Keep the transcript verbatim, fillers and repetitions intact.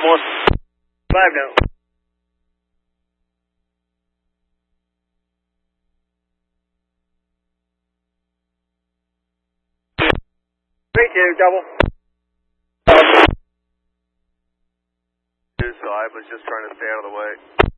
one. Five now. Three two, double. So I was just trying to stay out of the way.